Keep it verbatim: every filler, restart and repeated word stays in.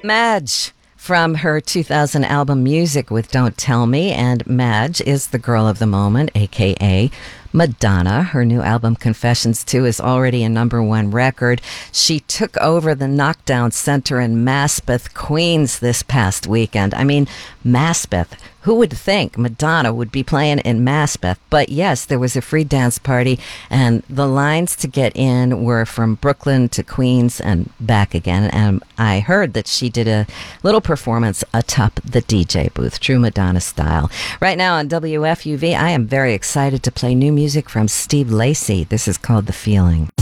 Madge from her two thousand album Music with Don't Tell Me, and Madge is the girl of the moment, aka Madonna. Her new album Confessions two is already a number one record. She took over the Knockdown Center in Maspeth, Queens this past weekend. I mean, Maspeth. Who would think Madonna would be playing in Maspeth? But yes, there was a free dance party, and the lines to get in were from Brooklyn to Queens and back again. And I heard that she did a little performance atop the D J booth, true Madonna style. Right now on W F U V, I am very excited to play new music from Steve Lacy. This is called The Feeling.